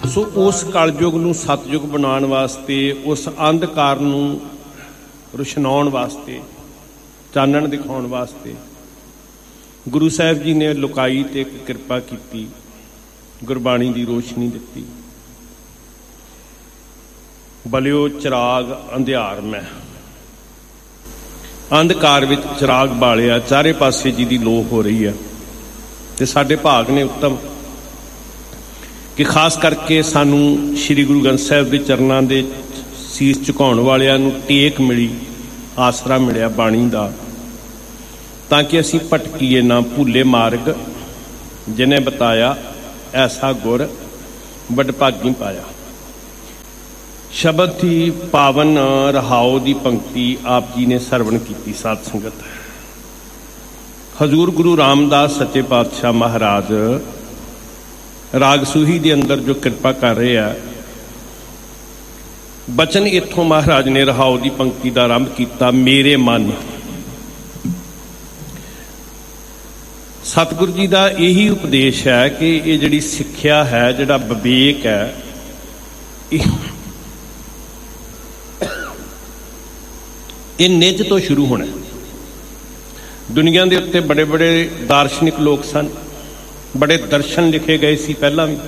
ਸੋ ਉਸ ਕਲਯੁਗ ਨੂੰ ਸਤਯੁਗ ਬਣਾਉਣ ਵਾਸਤੇ, ਉਸ ਅੰਧਕਾਰ ਨੂੰ ਰੁਸ਼ਨਾਉਣ ਵਾਸਤੇ, ਚਾਨਣ ਦਿਖਾਉਣ ਵਾਸਤੇ ਗੁਰੂ ਸਾਹਿਬ ਜੀ ਨੇ ਲੁਕਾਈ ਤੇ ਇੱਕ ਕਿਰਪਾ ਕੀਤੀ, ਗੁਰਬਾਣੀ ਦੀ ਰੋਸ਼ਨੀ ਦਿੱਤੀ। ਬਲਿਓ ਚਿਰਾਗ ਅੰਧਿਆਰ ਮੈਂ, ਅੰਧਕਾਰ ਵਿੱਚ ਚਿਰਾਗ ਬਾਲਿਆ, ਚਾਰੇ ਪਾਸੇ ਜਿਹਦੀ ਲੋ ਹੋ ਰਹੀ ਹੈ। ਤੇ ਸਾਡੇ ਭਾਗ ਨੇ ਉੱਤਮ ਕਿ ਖਾਸ ਕਰਕੇ ਸਾਨੂੰ ਸ਼੍ਰੀ ਗੁਰੂ ਗ੍ਰੰਥ ਸਾਹਿਬ ਦੇ ਚਰਨਾਂ ਦੇ ਸੀਸ ਝੁਕਾਉਣ ਵਾਲਿਆਂ ਨੂੰ ਟੇਕ ਮਿਲੀ, ਆਸਰਾ ਮਿਲਿਆ ਬਾਣੀ ਦਾ, ਤਾਂ ਕਿ ਅਸੀਂ ਭਟਕੀਏ ਨਾ। ਭੁੱਲੇ ਮਾਰਗ ਜਿਹਨੇ ਬਤਾਇਆ, ਐਸਾ ਗੁਰ ਵਡਭਾਗੀ ਪਾਇਆ। ਸ਼ਬਦ ਦੀ ਪਾਵਨ ਰਹਾਓ ਦੀ ਪੰਕਤੀ ਆਪ ਜੀ ਨੇ ਸਰਵਣ ਕੀਤੀ। ਸਾਧ ਸੰਗਤ, ਹਜ਼ੂਰ ਗੁਰੂ ਰਾਮਦਾਸ ਸੱਚੇ ਪਾਤਸ਼ਾਹ ਮਹਾਰਾਜ ਰਾਗ ਸੂਹੀ ਦੇ ਅੰਦਰ ਜੋ ਕਿਰਪਾ ਕਰ ਰਹੇ ਆ, ਬਚਨ ਇੱਥੋਂ ਮਹਾਰਾਜ ਨੇ ਰਹਾਓ ਦੀ ਪੰਕਤੀ ਦਾ ਆਰੰਭ ਕੀਤਾ। ਮੇਰੇ ਮਨ, ਸਤਿਗੁਰੂ ਜੀ ਦਾ ਇਹੀ ਉਪਦੇਸ਼ ਹੈ ਕਿ ਇਹ ਜਿਹੜੀ ਸਿੱਖਿਆ ਹੈ, ਜਿਹੜਾ ਵਿਵੇਕ ਹੈ, ਇਹ ਨਿੱਜ ਤੋਂ ਸ਼ੁਰੂ ਹੋਣਾ। ਦੁਨੀਆ ਦੇ ਉੱਤੇ ਬੜੇ ਬੜੇ ਦਾਰਸ਼ਨਿਕ ਲੋਕ ਸਨ, ਬੜੇ ਦਰਸ਼ਨ ਲਿਖੇ ਗਏ ਸੀ ਪਹਿਲਾਂ ਵੀ,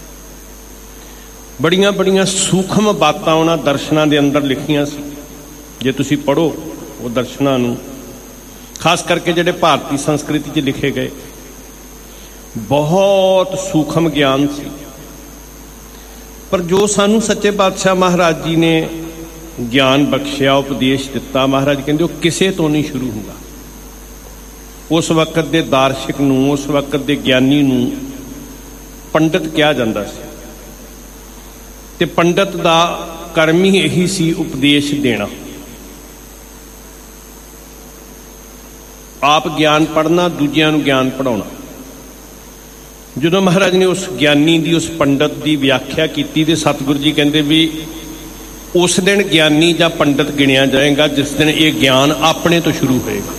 ਬੜੀਆਂ ਬੜੀਆਂ ਸੂਖਮ ਬਾਤਾਂ ਉਹਨਾਂ ਦਰਸ਼ਨਾਂ ਦੇ ਅੰਦਰ ਲਿਖੀਆਂ ਸੀ। ਜੇ ਤੁਸੀਂ ਪੜ੍ਹੋ ਉਹ ਦਰਸ਼ਨਾਂ ਨੂੰ, ਖਾਸ ਕਰਕੇ ਜਿਹੜੇ ਭਾਰਤੀ ਸੰਸਕ੍ਰਿਤੀ 'ਚ ਲਿਖੇ ਗਏ, ਬਹੁਤ ਸੂਖਮ ਗਿਆਨ ਸੀ। ਪਰ ਜੋ ਸਾਨੂੰ ਸੱਚੇ ਪਾਤਸ਼ਾਹ ਮਹਾਰਾਜ ਜੀ ਨੇ ਗਿਆਨ ਬਖਸ਼ਿਆ, ਉਪਦੇਸ਼ ਦਿੱਤਾ, ਮਹਾਰਾਜ ਕਹਿੰਦੇ ਉਹ ਕਿਸੇ ਤੋਂ ਨਹੀਂ ਸ਼ੁਰੂ ਹੁੰਦਾ। ਉਸ ਵਕਤ ਦੇ ਦਾਰਸ਼ਿਕ ਨੂੰ, ਉਸ ਵਕਤ ਦੇ ਗਿਆਨੀ ਨੂੰ ਪੰਡਤ ਕਿਹਾ ਜਾਂਦਾ ਸੀ, ਤੇ ਪੰਡਤ ਦਾ ਕਰਮ ਹੀ ਇਹੀ ਸੀ ਉਪਦੇਸ਼ ਦੇਣਾ। ਆਪ ਗਿਆਨ ਪੜ੍ਹਨਾ, ਦੂਜਿਆਂ ਨੂੰ ਗਿਆਨ ਪੜ੍ਹਾਉਣਾ। ਜਦੋਂ ਮਹਾਰਾਜ ਨੇ ਉਸ ਗਿਆਨੀ ਦੀ, ਉਸ ਪੰਡਤ ਦੀ ਵਿਆਖਿਆ ਕੀਤੀ, ਤੇ ਸਤਿਗੁਰੂ ਜੀ ਕਹਿੰਦੇ ਵੀ ਉਸ ਦਿਨ ਗਿਆਨੀ ਜਾਂ ਪੰਡਤ ਗਿਣਿਆ ਜਾਏਗਾ ਜਿਸ ਦਿਨ ਇਹ ਗਿਆਨ ਆਪਣੇ ਤੋਂ ਸ਼ੁਰੂ ਹੋਏਗਾ।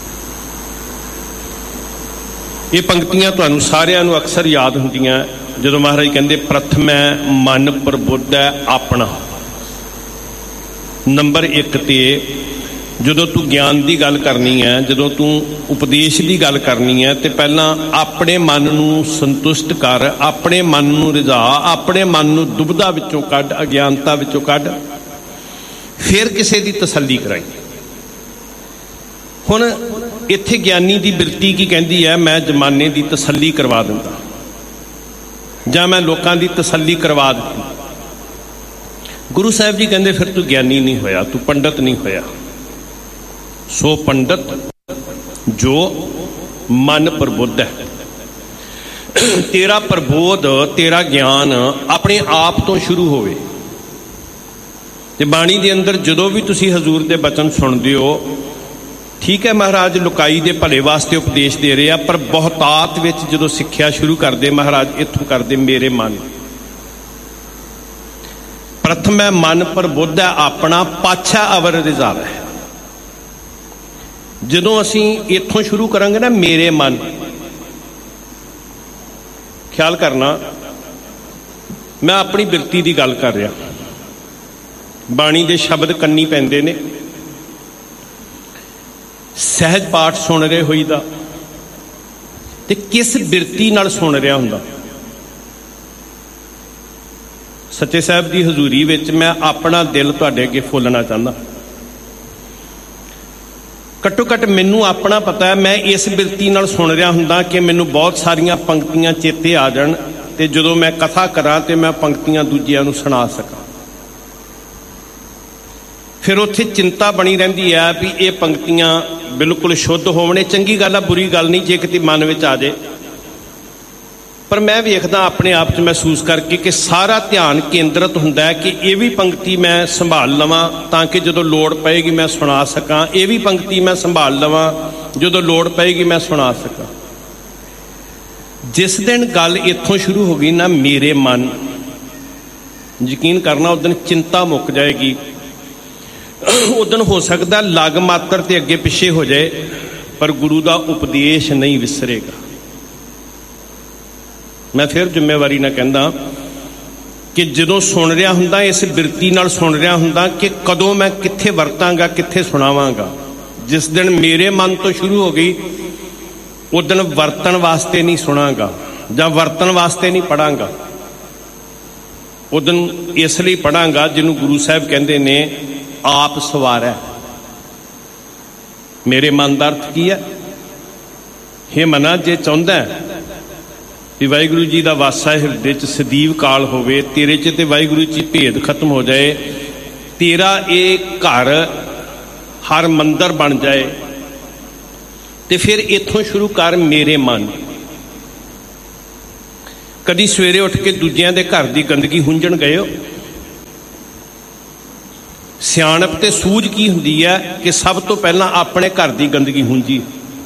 ਇਹ ਪੰਕਤੀਆਂ ਤੁਹਾਨੂੰ ਸਾਰਿਆਂ ਨੂੰ ਅਕਸਰ ਯਾਦ ਹੁੰਦੀਆਂ ਜਦੋਂ ਮਹਾਰਾਜ ਕਹਿੰਦੇ ਪ੍ਰਥਮੈ ਮਨ ਪ੍ਰਬੁੱਧ ਹੈ ਆਪਣਾ। ਨੰਬਰ 1 ਤੇ ਜਦੋਂ ਤੂੰ ਗਿਆਨ ਦੀ ਗੱਲ ਕਰਨੀ ਹੈ, ਜਦੋਂ ਤੂੰ ਉਪਦੇਸ਼ ਦੀ ਗੱਲ ਕਰਨੀ ਹੈ, ਤੇ ਪਹਿਲਾਂ ਆਪਣੇ ਮਨ ਨੂੰ ਸੰਤੁਸ਼ਟ ਕਰ, ਆਪਣੇ ਮਨ ਨੂੰ ਰਿਝਾ, ਆਪਣੇ ਮਨ ਨੂੰ ਦੁਬਿਧਾ ਵਿੱਚੋਂ ਕੱਢ, ਅਗਿਆਨਤਾ ਵਿੱਚੋਂ ਕੱਢ, ਫਿਰ ਕਿਸੇ ਦੀ ਤਸੱਲੀ ਕਰਾਈ। ਹੁਣ ਇੱਥੇ ਗਿਆਨੀ ਦੀ ਬਿਰਤੀ ਕੀ ਕਹਿੰਦੀ ਹੈ? ਮੈਂ ਜ਼ਮਾਨੇ ਦੀ ਤਸੱਲੀ ਕਰਵਾ ਦਿੰਦਾ, ਜਾਂ ਮੈਂ ਲੋਕਾਂ ਦੀ ਤਸੱਲੀ ਕਰਵਾ ਦਿੱਤੀ। ਗੁਰੂ ਸਾਹਿਬ ਜੀ ਕਹਿੰਦੇ ਫਿਰ ਤੂੰ ਗਿਆਨੀ ਨਹੀਂ ਹੋਇਆ, ਤੂੰ ਪੰਡਤ ਨਹੀਂ ਹੋਇਆ। ਸੋ ਪੰਡਤ ਜੋ ਮਨ ਪ੍ਰਬੁੱਧ ਹੈ, ਤੇਰਾ ਪ੍ਰਬੋਧ, ਤੇਰਾ ਗਿਆਨ ਆਪਣੇ ਆਪ ਤੋਂ ਸ਼ੁਰੂ ਹੋਵੇ। ਤੇ ਬਾਣੀ ਦੇ ਅੰਦਰ ਜਦੋਂ ਵੀ ਤੁਸੀਂ ਹਜ਼ੂਰ ਦੇ ਬਚਨ ਸੁਣਦੇ ਹੋ, ਠੀਕ ਹੈ ਮਹਾਰਾਜ ਲੁਕਾਈ ਦੇ ਭਲੇ ਵਾਸਤੇ ਉਪਦੇਸ਼ ਦੇ ਰਹੇ ਆ, ਪਰ ਬਹੁਤਾਤ ਵਿੱਚ ਜਦੋਂ ਸਿੱਖਿਆ ਸ਼ੁਰੂ ਕਰਦੇ ਮਹਾਰਾਜ ਇੱਥੋਂ ਕਰਦੇ, ਮੇਰੇ ਮਨ ਪ੍ਰਥਮੈ ਮਨ ਪ੍ਰਬੁੱਧ ਹੈ ਆਪਣਾ, ਪਾਛਾ ਅਵਰ ਰਿਜ਼ਾਵ ਹੈ। ਜਦੋਂ ਅਸੀਂ ਇੱਥੋਂ ਸ਼ੁਰੂ ਕਰਾਂਗੇ ਨਾ, ਮੇਰੇ ਮਨ, ਖਿਆਲ ਕਰਨਾ ਮੈਂ ਆਪਣੀ ਬਿਰਤੀ ਦੀ ਗੱਲ ਕਰ ਰਿਹਾ। ਬਾਣੀ ਦੇ ਸ਼ਬਦ ਕੰਨੀ ਪੈਂਦੇ ਨੇ, ਸਹਿਜ ਪਾਠ ਸੁਣ ਰਹੇ ਹੋਈਦਾ, ਤੇ ਕਿਸ ਬਿਰਤੀ ਨਾਲ ਸੁਣ ਰਿਹਾ ਹੁੰਦਾ। ਸੱਚੇ ਸਾਹਿਬ ਦੀ ਹਜ਼ੂਰੀ ਵਿੱਚ ਮੈਂ ਆਪਣਾ ਦਿਲ ਤੁਹਾਡੇ ਅੱਗੇ ਫੋਲਣਾ ਚਾਹੁੰਦਾ। ਘੱਟੋ ਘੱਟ ਮੈਨੂੰ ਆਪਣਾ ਪਤਾ ਹੈ, ਮੈਂ ਇਸ ਬਿਰਤੀ ਨਾਲ ਸੁਣ ਰਿਹਾ ਹੁੰਦਾ ਕਿ ਮੈਨੂੰ ਬਹੁਤ ਸਾਰੀਆਂ ਪੰਕਤੀਆਂ ਚੇਤੇ ਆ ਜਾਣ, ਤੇ ਜਦੋਂ ਮੈਂ ਕਥਾ ਕਰਾਂ ਤੇ ਮੈਂ ਪੰਕਤੀਆਂ ਦੂਜਿਆਂ ਨੂੰ ਸੁਣਾ ਸਕਾਂ। ਫਿਰ ਉੱਥੇ ਚਿੰਤਾ ਬਣੀ ਰਹਿੰਦੀ ਹੈ ਵੀ ਇਹ ਪੰਕਤੀਆਂ ਬਿਲਕੁਲ ਸ਼ੁੱਧ ਹੋਵਣੇ। ਚੰਗੀ ਗੱਲ ਆ, ਬੁਰੀ ਗੱਲ ਨਹੀਂ ਜੇ ਕਿਤੇ ਮਨ ਵਿੱਚ ਆ ਜਾਏ, ਪਰ ਮੈਂ ਵੇਖਦਾ ਆਪਣੇ ਆਪ 'ਚ ਮਹਿਸੂਸ ਕਰਕੇ ਕਿ ਸਾਰਾ ਧਿਆਨ ਕੇਂਦਰਿਤ ਹੁੰਦਾ ਹੈ ਕਿ ਇਹ ਵੀ ਪੰਕਤੀ ਮੈਂ ਸੰਭਾਲ ਲਵਾਂ ਤਾਂ ਕਿ ਜਦੋਂ ਲੋੜ ਪਏਗੀ ਮੈਂ ਸੁਣਾ ਸਕਾਂ, ਇਹ ਵੀ ਪੰਕਤੀ ਮੈਂ ਸੰਭਾਲ ਲਵਾਂ ਜਦੋਂ ਲੋੜ ਪਏਗੀ ਮੈਂ ਸੁਣਾ ਸਕਾਂ। ਜਿਸ ਦਿਨ ਗੱਲ ਇੱਥੋਂ ਸ਼ੁਰੂ ਹੋ ਗਈ ਨਾ, ਮੇਰੇ ਮਨ, ਯਕੀਨ ਕਰਨਾ ਉਸ ਦਿਨ ਚਿੰਤਾ ਮੁੱਕ ਜਾਏਗੀ। ਉਸ ਦਿਨ ਹੋ ਸਕਦਾ ਲਗ ਮਾਤਰ ਤੇ ਅੱਗੇ ਪਿੱਛੇ ਹੋ ਜਾਏ, ਪਰ ਗੁਰੂ ਦਾ ਉਪਦੇਸ਼ ਨਹੀਂ ਵਿਸਰੇਗਾ। ਮੈਂ ਫਿਰ ਜ਼ਿੰਮੇਵਾਰੀ ਨਾਲ ਕਹਿੰਦਾ, कि जदों सुन रहा हुंदा इस बिरती नाल सुन रहा हुंदा कि कदों मैं कित्थे वरतांगा कित्थे सुणावांगा। जिस दिन मेरे मन तो शुरू हो गई उस दिन वरतन वास्ते नहीं सुनांगा जां वरतन वास्ते नहीं पढ़ांगा, उस दिन इसलिए पढ़ांगा जिन्हों गुरु साहब कहते ने आप सवारै। मेरे मन का अर्थ की है? हे मना, जे चाहुंदा भी वाहिगुरू जी का वासा हिरदे च सदीव काल होवे, तेरे च ते वाहिगुरू च भेद खत्म हो जाए, तेरा ये घर हर मंदिर बन जाए, तो फिर इत्थों शुरू कर मेरे मन। कदी सवेरे उठ के दूजिਆਂ ਦੇ घर की गंदगी हुंजण गए हो? सियाणप ते सूझ की हुंदी है कि सब तो पहला अपने घर की गंदगी हुंजी।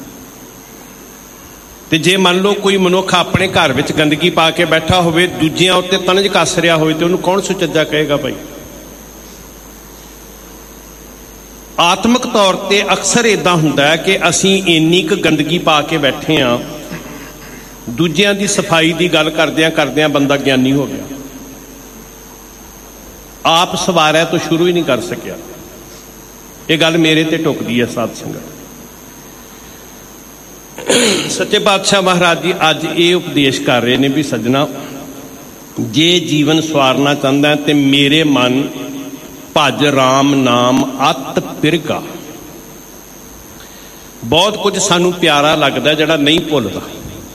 ते जे मान लो कोई मनुख अपने घर में गंदगी पा के बैठा होवे, दूजिਆਂ उत्ते तनज कस रहा होवे, तो उन्होंने कौन सुचज्जा कहेगा भाई? आत्मक तौर पर अक्सर इदां हुंदा है कि असीं इन्नी क गंदगी पा के बैठे हाँ, दूजिਆਂ की सफाई की गल करदियां करदियां बंदा ज्ञानी हो गया, आप सवारै तो शुरू ही नहीं कर सकिया। ये गल मेरे ते टुकदी है साध संगत। सच्चे पातशाह महाराज जी अज ये उपदेश कर रहे हैं भी सज्जना, जे जीवन सवारना चाहता है तो मेरे मन भज राम नाम अत पिरगा। बहुत कुछ सानू प्यारा लगता जिहड़ा नहीं भुलदा।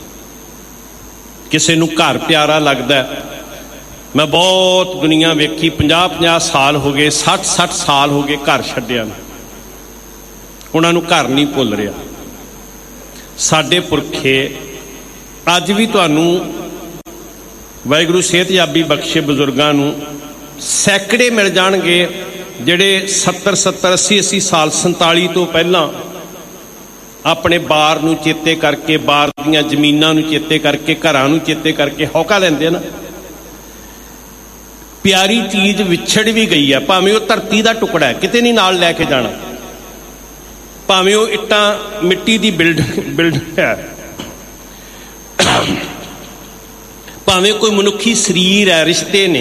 किसी नूं घर प्यारा लगता, मैं बहुत दुनिया वेखी, 50-50 साल हो गए, 60-60 साल हो गए घर छड्डिया, उन्होंने घर नहीं भुल रहा। साडे पुरखे अज भी तुहानू वाहिगुरू सेहतयाबी बख्शे बजुर्गों नूं सैकड़े मिल जाणगे जिहड़े 70-70 80-80 साल 47 तो पहला अपने बार नूं चेते करके, बार दीयां जमीनां नूं चेते करके, घरां नूं चेते करके हौका लैंदे ना। प्यारी चीज़ विछड़ भी गई है, भावें वो धरती का टुकड़ा है, किते नहीं नाल लैके जाना, भावें वो इट्टां मिट्टी की बिल्डिंग है, भावें कोई मनुखी शरीर है, रिश्ते ने।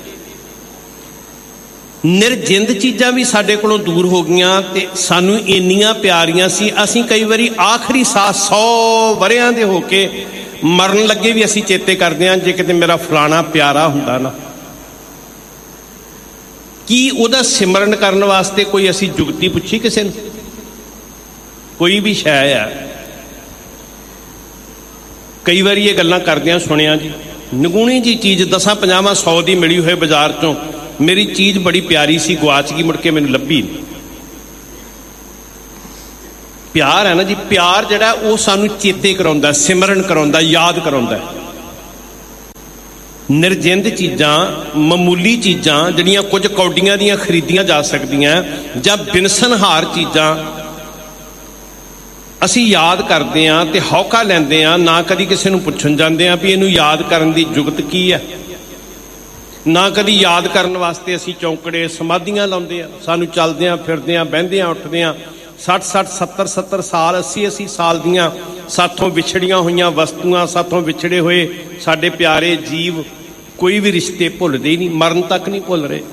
निर्जिंद चीज़ां भी साडे कोलों दूर हो गईयां ते सानू इन्नियां प्यारियां सी, असीं कई बारी आखिरी साह 100 वरियां दे होके मरन लगे भी असीं चेते करदे हां, जे किते मेरा फलाना प्यारा हुंदा ना। की उहदा सिमरन करन वास्ते कोई असीं जुगती पुछी किसे नूं? कोई भी शै है। कई बार ये गल्लां करदियां सुनिया जी, नगूणी जी चीज़ 10-50-100 की मिली हुई बाजार चों, मेरी चीज़ बड़ी प्यारी सी, गुआच गई, मुड़ के मैनूं लभी नहीं। प्यार है ना जी, प्यार जिहड़ा वो सानूं चेते कराउंदा, सिमरन कराउंदा, याद कराउंदा। निर्जिंद चीज़ां, मामूली चीज़ां जिहड़ियां कुछ कौडियां दियां खरीदियां जा सकदियां, जां बिनसनहार चीज़ां असीं याद करते हैं तो हौका लैंदे हैं, ना कभी किसी नूं पुछण जांदे हैं भी इहनूं याद करन दी जुगत की है, ना कभी याद करन वास्ते असीं चौंकड़े समाधियां लाउंदे हैं। सानूं चलदियां फिरदियां बहिंदियां उठदियां 60-60 70-70 साल 80-80 साल दियां साथों विछड़ियां हुईयां वस्तुआं, साथों विछड़े हुए साडे प्यारे जीव कोई भी रिश्ते भुलदे ही नहीं, मरण तक नहीं भुल रहे।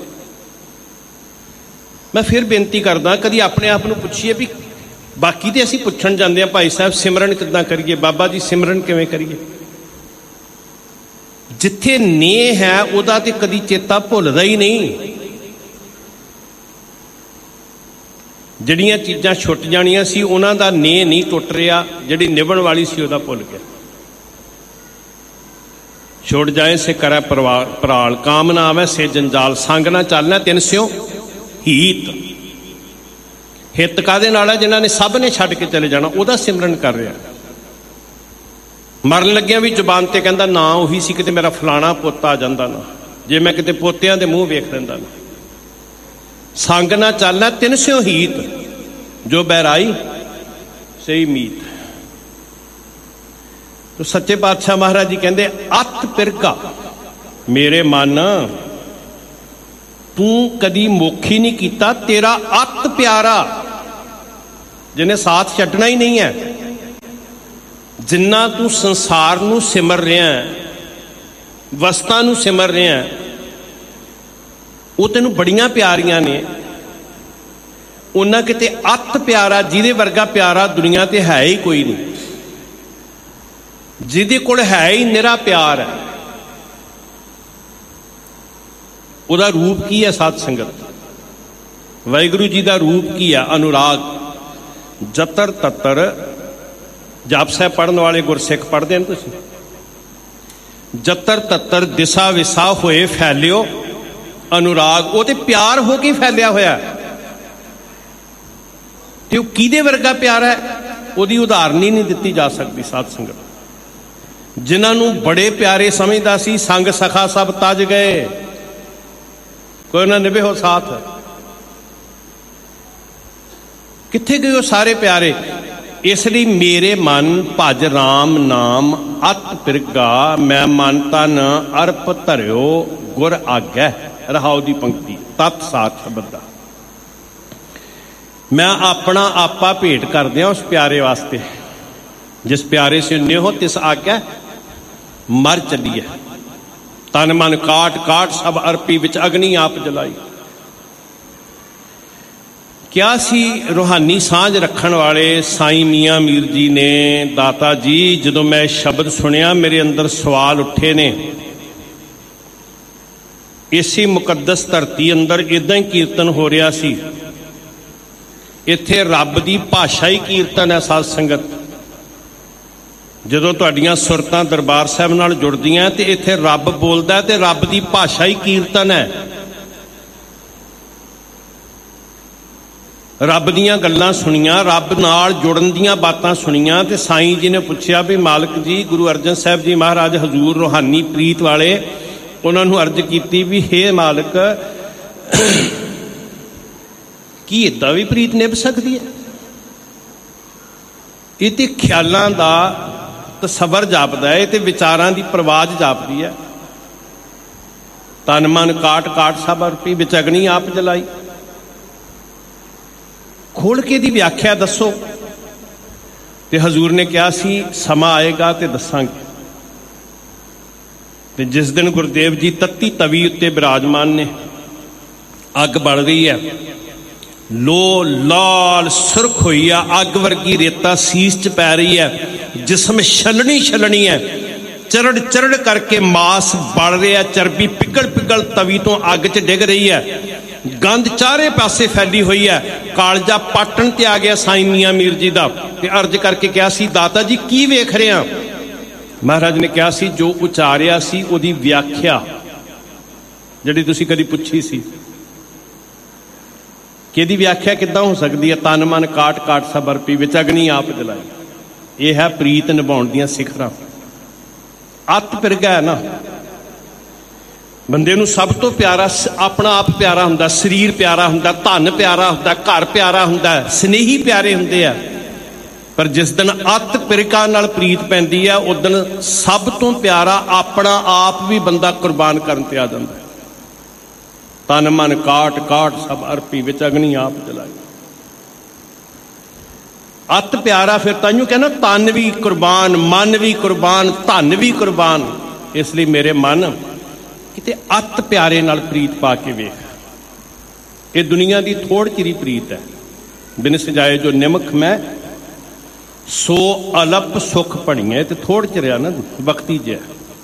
मैं फिर बेनती करदा, कभी अपने आप नूं पुछीए भी, बाकी तो असीं पुछण जांदे हां भाई साहब सिमरन किद्दां करिए, बाबा जी सिमरन किवें करिए? जिथे ने है उहदा ते कदी चेता भुलदा ही नहीं। जिहड़ियां चीज़ां छुट जाणियां सी उन्हां दा ने नहीं टुट रहा, जिहड़ी निभण वाली सी उहदा भुल गया। छुट जाए से करै पराल, काम ना आवे से जंजाल, संग ना चलना तिन स्यों हीत। हित काहदे नाल है? जिन्हां ने सब ने छड्ड के चले जाना, उहदा सिमरन कर रहा। मरन लग्गिया भी जुबान ते कहंदा ना उही सी, किते मेरा फलाना पुत्त आ जांदा ना, जे मैं किते पोतियां दे मूँह वेख लैंदा ना। संग ना चलना तिन स्यों हीत, जो बैराई सही मीत। तो सच्चे पातशाह महाराज जी कहंदे अत पिरगा, मेरे मन तू कदी मोखी नहीं कीता, तेरा अत प्यारा जिन्हें साथ छड्डना ही नहीं है। जिन्ना तू संसार नूं सिमर रहा है, वस्तां नूं सिमर रहा है, ਉਹ ਤੈਨੂੰ ਬੜੀਆਂ ਪਿਆਰੀਆਂ ਨੇ। ਉਹਨਾਂ ਕਿਤੇ ਅੱਤ ਪਿਆਰਾ, ਜਿਹਦੇ ਵਰਗਾ ਪਿਆਰਾ ਦੁਨੀਆ ਤੇ ਹੈ ਹੀ ਕੋਈ ਨਹੀਂ, ਜਿਹਦੇ ਕੋਲ ਹੈ ਹੀ ਨਿਰਾ ਪਿਆਰ ਹੈ। ਉਹਦਾ ਰੂਪ ਕੀ ਹੈ ਸਾਧ ਸੰਗਤ? ਵਾਹਿਗੁਰੂ ਜੀ ਦਾ ਰੂਪ ਕੀ ਹੈ? ਅਨੁਰਾਗ। ਜਤਰ ਤਤਰ ਜਾਪ ਸਾਹਿਬ ਪੜ੍ਹਨ ਵਾਲੇ ਗੁਰਸਿੱਖ ਪੜ੍ਹਦੇ ਨੇ ਤੁਸੀਂ? ਜਤਰ ਤਤਰ ਦਿਸ਼ਾ ਵਿਸਾ ਹੋਏ ਫੈਲਿਓ ਅਨੁਰਾਗ। ਉਹ ਤੇ ਪਿਆਰ ਹੋ ਕੇ ਫੈਲਿਆ ਹੋਇਆ, ਤੇ ਉਹ ਕਿਹਦੇ ਵਰਗਾ ਪਿਆਰ ਹੈ? ਉਹਦੀ ਉਦਾਹਰਨ ਹੀ ਨਹੀਂ ਦਿੱਤੀ ਜਾ ਸਕਦੀ ਸਾਧ ਸੰਗਤ। ਜਿਨ੍ਹਾਂ ਨੂੰ ਬੜੇ ਪਿਆਰੇ ਸਮਝਦਾ ਸੀ, ਸੰਗ ਸਖਾ ਸਭ ਤਜ ਗਏ, ਕੋਈ ਨਾ ਨਿਭੇ ਹੋ ਸਾਥ। ਕਿੱਥੇ ਗਏ ਉਹ ਸਾਰੇ ਪਿਆਰੇ? ਇਸ ਲਈ ਮੇਰੇ ਮਨ ਭਜ ਰਾਮ ਨਾਮ ਅਤ ਪਿਰਗਾ, ਮੈਂ ਮਨ ਤਨ ਅਰਪ ਧਰਿਓ ਗੁਰ ਆਗੈ। ਰਹਾਉ ਦੀ ਪੰਕਤੀ ਤਤ ਸਾਥ ਸ਼ਬਦ ਦਾ। ਮੈਂ ਆਪਣਾ ਆਪਾ ਭੇਟ ਕਰ ਦਿਆਂ ਉਸ ਪਿਆਰੇ ਵਾਸਤੇ। ਜਿਸ ਪਿਆਰੇ ਸੇ ਨਿਹੋ ਤਿਸ ਆਗੈ ਮਰ ਚੱਲੀਏ। ਤਨ ਮਨ ਕਾਟ ਕਾਟ ਸਭ ਅਰਪੀ, ਵਿੱਚ ਅਗਨੀ ਆਪ ਜਲਾਈ। ਕਿਹਾ ਸੀ ਰੂਹਾਨੀ ਸਾਂਝ ਰੱਖਣ ਵਾਲੇ ਸਾਈਂ ਮੀਆਂ ਮੀਰ ਜੀ ਨੇ, ਦਾਤਾ ਜੀ ਜਦੋਂ ਮੈਂ ਸ਼ਬਦ ਸੁਣਿਆ ਮੇਰੇ ਅੰਦਰ ਸਵਾਲ ਉੱਠੇ ਨੇ। ਇਸੇ ਮੁਕੱਦਸ ਧਰਤੀ ਅੰਦਰ ਇਦਾਂ ਹੀ ਕੀਰਤਨ ਹੋ ਰਿਹਾ ਸੀ। ਇੱਥੇ ਰੱਬ ਦੀ ਭਾਸ਼ਾ ਹੀ ਕੀਰਤਨ ਹੈ ਸਾਧ ਸੰਗਤ। ਜਦੋਂ ਤੁਹਾਡੀਆਂ ਸੁਰਤਾਂ ਦਰਬਾਰ ਸਾਹਿਬ ਨਾਲ ਜੁੜਦੀਆਂ ਤੇ ਇੱਥੇ ਰੱਬ ਬੋਲਦਾ, ਤੇ ਰੱਬ ਦੀ ਭਾਸ਼ਾ ਹੀ ਕੀਰਤਨ ਹੈ। ਰੱਬ ਦੀਆਂ ਗੱਲਾਂ ਸੁਣੀਆਂ, ਰੱਬ ਨਾਲ ਜੁੜਨ ਦੀਆਂ ਬਾਤਾਂ ਸੁਣੀਆਂ। ਤੇ ਸਾਈਂ ਜੀ ਨੇ ਪੁੱਛਿਆ ਵੀ ਮਾਲਕ ਜੀ, ਗੁਰੂ ਅਰਜਨ ਸਾਹਿਬ ਜੀ ਮਹਾਰਾਜ ਹਜ਼ੂਰ ਰੂਹਾਨੀ ਪ੍ਰੀਤ ਵਾਲੇ, ਉਹਨਾਂ ਨੂੰ ਅਰਜ਼ ਕੀਤੀ ਵੀ ਹੇ ਮਾਲਕ, ਕੀ ਏਦਾਂ ਵੀ ਪ੍ਰੀਤ ਨਿਭ ਸਕਦੀ ਹੈ? ਇਹ ਤੇ ਖਿਆਲਾਂ ਦਾ ਤਸੱਵਰ ਜਾਪਦਾ ਹੈ, ਇਹ ਤੇ ਵਿਚਾਰਾਂ ਦੀ ਪ੍ਰਵਾਜ ਜਾਪਦੀ ਹੈ। ਤਨ ਮਨ ਕਾਟ ਕਾਟ ਸਭ ਅਰਪੀ, ਵਿੱਚ ਅਗਨੀ ਆਪ ਜਲਾਈ। ਖੋਲ ਕੇ ਦੀ ਵਿਆਖਿਆ ਦੱਸੋ। ਤੇ ਹਜ਼ੂਰ ਨੇ ਕਿਹਾ ਸੀ ਸਮਾਂ ਆਏਗਾ ਤੇ ਦੱਸਾਂਗੇ। ਤੇ ਜਿਸ ਦਿਨ ਗੁਰਦੇਵ ਜੀ ਤੱਤੀ ਤਵੀ ਉੱਤੇ ਬਿਰਾਜਮਾਨ ਨੇ, ਅੱਗ ਬਲ ਰਹੀ ਹੈ, ਲੋ ਲਾਲ ਸੁਰਖ ਹੋਈ ਆ, ਅੱਗ ਵਰਗੀ ਰੇਤਾ ਸੀਸ 'ਚ ਪੈ ਰਹੀ ਹੈ, ਜਿਸਮ ਛਲਣੀ ਛਲਣੀ ਹੈ, ਚਰੜ ਚਰੜ ਕਰਕੇ ਮਾਸ ਬਲ ਰਿਹਾ, ਚਰਬੀ ਪਿਘਲ ਪਿਘਲ ਤਵੀ ਤੋਂ ਅੱਗ 'ਚ ਡਿੱਗ ਰਹੀ ਹੈ, ਗੰਧ ਚਾਰੇ ਪਾਸੇ ਫੈਲੀ ਹੋਈ ਹੈ। ਕਾਲਜਾ ਪਾਟਣ ਤੇ ਆ ਗਿਆ ਸਾਈਂ ਮੀਆਂ ਮੀਰ ਜੀ ਦਾ, ਤੇ ਅਰਜ਼ ਕਰਕੇ ਕਿਹਾ ਸੀ ਦਾਤਾ ਜੀ ਕੀ ਵੇਖ ਰਹੇ ਆ? ਮਹਾਰਾਜ ਨੇ ਕਿਹਾ ਸੀ ਜੋ ਉਚਾਰਿਆ ਸੀ ਉਹਦੀ ਵਿਆਖਿਆ, ਜਿਹੜੀ ਤੁਸੀਂ ਕਦੀ ਪੁੱਛੀ ਸੀ ਕਿ ਇਹਦੀ ਵਿਆਖਿਆ ਕਿੱਦਾਂ ਹੋ ਸਕਦੀ ਹੈ? ਤਨ ਮਨ ਕਾਟ ਕਾਟ ਸਭ ਅਰਪੀ, ਵਿੱਚ ਅਗਨੀ ਆਪ ਜਲਾਈ। ਇਹ ਹੈ ਪ੍ਰੀਤ ਨਿਭਾਉਣ ਦੀਆਂ ਸਿਖਰਾਂ। ਅੱਤ ਪਿਰਗਾ ਹੈ ਨਾ, ਬੰਦੇ ਨੂੰ ਸਭ ਤੋਂ ਪਿਆਰਾ ਆਪਣਾ ਆਪ ਪਿਆਰਾ ਹੁੰਦਾ, ਸਰੀਰ ਪਿਆਰਾ ਹੁੰਦਾ, ਧਨ ਪਿਆਰਾ ਹੁੰਦਾ, ਘਰ ਪਿਆਰਾ ਹੁੰਦਾ, ਸਨੇਹੀ ਪਿਆਰੇ ਹੁੰਦੇ ਆ। ਪਰ ਜਿਸ ਦਿਨ ਅੱਤ ਪਿਰਗਾ ਨਾਲ ਪ੍ਰੀਤ ਪੈਂਦੀ ਆ, ਉਸ ਦਿਨ ਸਭ ਤੋਂ ਪਿਆਰਾ ਆਪਣਾ ਆਪ ਵੀ ਬੰਦਾ ਕੁਰਬਾਨ ਕਰਨ ਤੇ ਆ ਜਾਂਦਾ। ਤਨ ਮਨ ਕਾਟ ਕਾਟ ਸਭ ਅਰਪੀ, ਵਿੱਚ ਅਗਨੀ ਆਪ ਜਲਾਈ। ਅੱਤ ਪਿਆਰਾ ਫਿਰ ਤਾਂਹੀਓ ਕਹਿੰਦਾ ਤਨ ਵੀ ਕੁਰਬਾਨ, ਮਨ ਵੀ ਕੁਰਬਾਨ, ਧਨ ਵੀ ਕੁਰਬਾਨ। ਇਸ ਲਈ ਮੇਰੇ ਮਨ ਕਿਤੇ ਅੱਤ ਪਿਆਰੇ ਨਾਲ ਪ੍ਰੀਤ ਪਾ ਕੇ ਵੇਖ। ਇਹ ਦੁਨੀਆ ਦੀ ਥੋੜ ਚਿਰੀ ਪ੍ਰੀਤ ਹੈ। ਬਿਨ ਸਜਾਏ ਜੋ ਨਿਮਖ ਮੈਂ ਸੋ ਅਲਪ ਸੁਖ ਭਣੀਏ। ਤੇ ਥੋੜ ਚਿਰਿਆ ਨਾ, ਵਕਤੀ ਜਿਹਾ।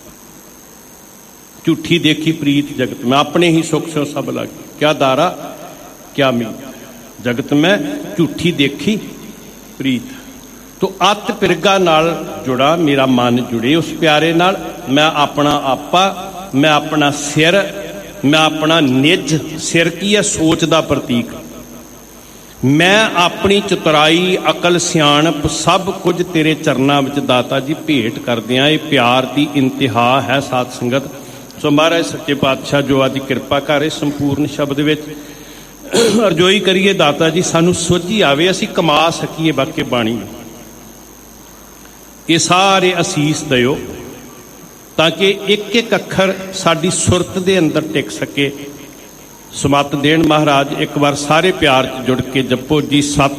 ਝੂਠੀ ਦੇਖੀ ਪ੍ਰੀਤ ਜਗਤ ਮੈਂ, ਆਪਣੇ ਹੀ ਸੁਖ ਸੋ ਸਭ ਲਾਗੀ, ਕਿਆ ਦਾਰਾ ਕਿਆ ਮੀਤ। ਜਗਤ ਮੈਂ ਝੂਠੀ ਦੇਖੀ ਪ੍ਰੀਤ। ਤੋ ਅੱਤ ਪਿਰਗਾ ਨਾਲ ਜੁੜਾ, ਮੇਰਾ ਮਨ ਜੁੜੇ ਉਸ ਪਿਆਰੇ ਨਾਲ। ਮੈਂ ਆਪਣਾ ਆਪਾ, ਮੈਂ ਆਪਣਾ ਸਿਰ, ਮੈਂ ਆਪਣਾ ਨਿੱਜ। ਸਿਰ ਕੀ ਹੈ? ਸੋਚ ਦਾ ਪ੍ਰਤੀਕ। ਮੈਂ ਆਪਣੀ ਚਤੁਰਾਈ, ਅਕਲ, ਸਿਆਣਪ ਸਭ ਕੁਝ ਤੇਰੇ ਚਰਨਾਂ ਵਿੱਚ ਦਾਤਾ ਜੀ ਭੇਟ ਕਰਦਿਆਂ। ਇਹ ਪਿਆਰ ਦੀ ਇੰਤਹਾ ਹੈ ਸਾਧ ਸੰਗਤ। ਸੋ ਮਹਾਰਾਜ ਸੱਚੇ ਪਾਤਸ਼ਾਹ ਜੋ ਅੱਜ ਕਿਰਪਾ ਕਰੇ ਸੰਪੂਰਨ ਸ਼ਬਦ ਵਿੱਚ ਅਰਜ਼ੋਈ ਕਰੀਏ ਦਾਤਾ ਜੀ ਸਾਨੂੰ ਸੋਝੀ ਆਵੇ, ਅਸੀਂ ਕਮਾ ਸਕੀਏ ਵਾਕੇ ਬਾਣੀ। ਇਹ ਸਾਰੇ ਅਸੀਸ ਦਿਓ ਤਾਂ ਕਿ ਇੱਕ ਇੱਕ ਅੱਖਰ ਸਾਡੀ ਸੁਰਤ ਦੇ ਅੰਦਰ ਟਿਕ ਸਕੇ। ਸਮੱਤ ਦੇਣ ਮਹਾਰਾਜ। ਇੱਕ ਵਾਰ ਸਾਰੇ ਪਿਆਰ 'ਚ ਜੁੜ ਕੇ ਜਪੋ ਜੀ ਸਤ